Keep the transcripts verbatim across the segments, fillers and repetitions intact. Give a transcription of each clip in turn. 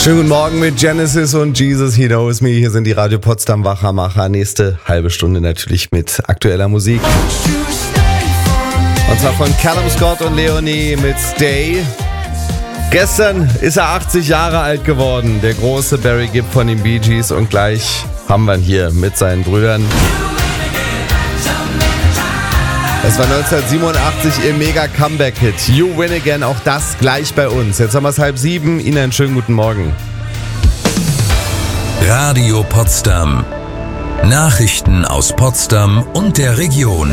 Schönen guten Morgen mit Genesis und Jesus, He Knows Me. Hier sind die Radio Potsdam Wachamacher. Nächste halbe Stunde natürlich mit aktueller Musik. Und zwar von Callum Scott und Leonie mit Stay. Gestern ist er achtzig Jahre alt geworden, der große Barry Gibb von den Bee Gees. Und gleich haben wir ihn hier mit seinen Brüdern. Das war neunzehnhundertsiebenundachtzig ihr Mega-Comeback-Hit. You Win Again, auch das gleich bei uns. Jetzt haben wir es halb sieben. Ihnen einen schönen guten Morgen. Radio Potsdam. Nachrichten aus Potsdam und der Region.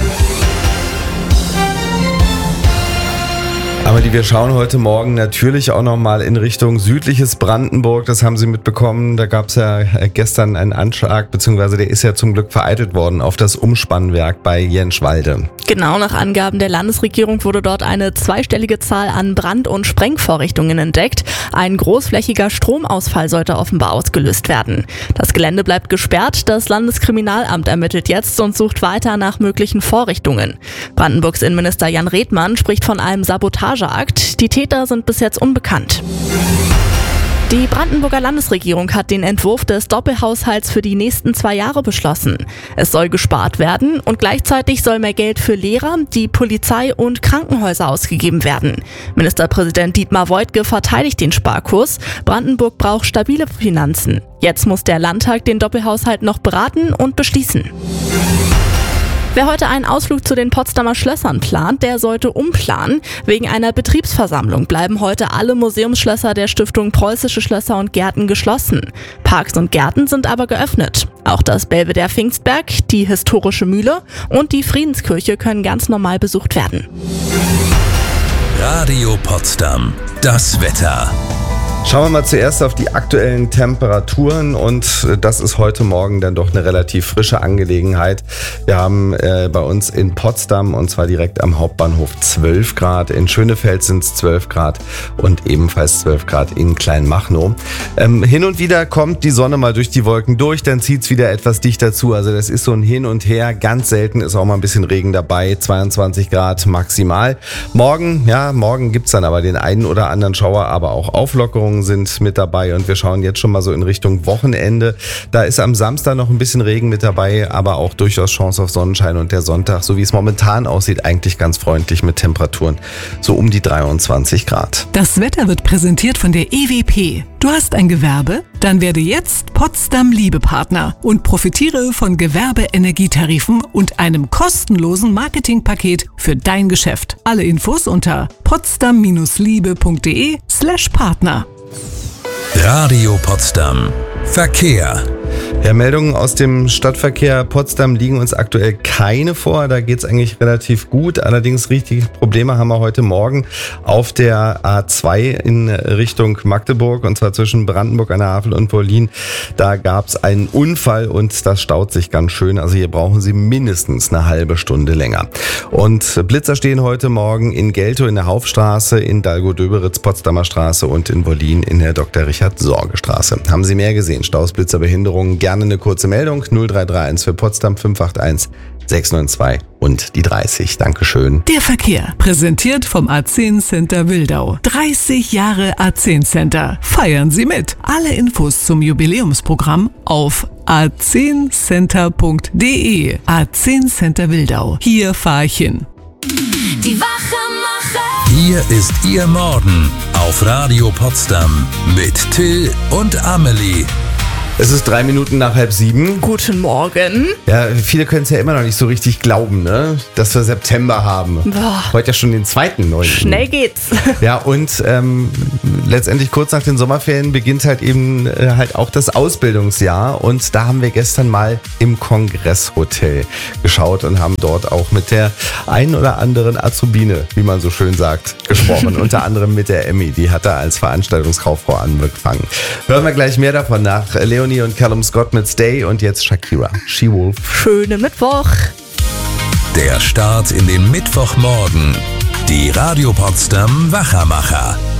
Aber die, wir schauen heute Morgen natürlich auch nochmal in Richtung südliches Brandenburg. Das haben Sie mitbekommen. Da gab es ja gestern einen Anschlag, beziehungsweise der ist ja zum Glück vereitelt worden auf das Umspannwerk bei Jenschwalde. Genau, nach Angaben der Landesregierung wurde dort eine zweistellige Zahl an Brand- und Sprengvorrichtungen entdeckt. Ein großflächiger Stromausfall sollte offenbar ausgelöst werden. Das Gelände bleibt gesperrt. Das Landeskriminalamt ermittelt jetzt und sucht weiter nach möglichen Vorrichtungen. Brandenburgs Innenminister Jan Redmann spricht von einem Sabotageakt. Die Täter sind bis jetzt unbekannt. Die Brandenburger Landesregierung hat den Entwurf des Doppelhaushalts für die nächsten zwei Jahre beschlossen. Es soll gespart werden und gleichzeitig soll mehr Geld für Lehrer, die Polizei und Krankenhäuser ausgegeben werden. Ministerpräsident Dietmar Woidke verteidigt den Sparkurs. Brandenburg braucht stabile Finanzen. Jetzt muss der Landtag den Doppelhaushalt noch beraten und beschließen. Wer heute einen Ausflug zu den Potsdamer Schlössern plant, der sollte umplanen. Wegen einer Betriebsversammlung bleiben heute alle Museumsschlösser der Stiftung Preußische Schlösser und Gärten geschlossen. Parks und Gärten sind aber geöffnet. Auch das Belvedere Pfingstberg, die historische Mühle und die Friedenskirche können ganz normal besucht werden. Radio Potsdam. Das Wetter. Schauen wir mal zuerst auf die aktuellen Temperaturen und das ist heute Morgen dann doch eine relativ frische Angelegenheit. Wir haben äh, bei uns in Potsdam und zwar direkt am Hauptbahnhof zwölf Grad, in Schönefeld sind es zwölf Grad und ebenfalls zwölf Grad in Kleinmachnow. Ähm, hin und wieder kommt die Sonne mal durch die Wolken durch, dann zieht es wieder etwas dichter zu, also das ist so ein Hin und Her, ganz selten ist auch mal ein bisschen Regen dabei, zweiundzwanzig Grad maximal. Morgen, ja, morgen gibt es dann aber den einen oder anderen Schauer, aber auch Auflockerungen sind mit dabei und wir schauen jetzt schon mal so in Richtung Wochenende. Da ist am Samstag noch ein bisschen Regen mit dabei, aber auch durchaus Chance auf Sonnenschein und der Sonntag, so wie es momentan aussieht, eigentlich ganz freundlich mit Temperaturen so um die dreiundzwanzig Grad. Das Wetter wird präsentiert von der E W P. Du hast ein Gewerbe? Dann werde jetzt Potsdam Liebepartner und profitiere von Gewerbeenergietarifen und einem kostenlosen Marketingpaket für dein Geschäft. Alle Infos unter potsdam-liebe.de slash Partner. Radio Potsdam. Verkehr. Ja, Meldungen aus dem Stadtverkehr Potsdam liegen uns aktuell keine vor. Da geht es eigentlich relativ gut. Allerdings richtige Probleme haben wir heute Morgen auf der A zwei in Richtung Magdeburg und zwar zwischen Brandenburg an der Havel und Berlin. Da gab es einen Unfall und das staut sich ganz schön. Also hier brauchen Sie mindestens eine halbe Stunde länger. Und Blitzer stehen heute Morgen in Geltow in der Hauptstraße, in Dalgo-Döberitz Potsdamer Straße und in Berlin in der Doktor Richard Sorge Straße. Haben Sie mehr gesehen? Staus, Blitzer, Behinderungen? Gerne eine kurze Meldung. null drei drei eins für Potsdam fünf acht eins sechs neun zwei und die dreißig. Dankeschön. Der Verkehr, präsentiert vom A zehn Center Wildau. dreißig Jahre A zehn Center. Feiern Sie mit. Alle Infos zum Jubiläumsprogramm auf a zehn center punkt de. A zehn Center Wildau. Hier fahre ich hin. Die Wachamacher. Hier ist Ihr Morgen auf Radio Potsdam mit Till und Amelie. Es ist drei Minuten nach halb sieben. Guten Morgen. Ja, viele können es ja immer noch nicht so richtig glauben, ne? Dass wir September haben. Boah. Heute ja schon den zweiten neunten Schnell geht's. Ja, und ähm, letztendlich kurz nach den Sommerferien beginnt halt eben äh, halt auch das Ausbildungsjahr. Und da haben wir gestern mal im Kongresshotel geschaut und haben dort auch mit der einen oder anderen Azubine, wie man so schön sagt, gesprochen. Unter anderem mit der Emmy, die hat da als Veranstaltungskauffrau angefangen. Hören wir gleich mehr davon nach Leonie und Callum Scott mit Stay und jetzt Shakira, She Wolf. Schönen Mittwoch. Der Start in den Mittwochmorgen. Die Radio Potsdam Wachamacher.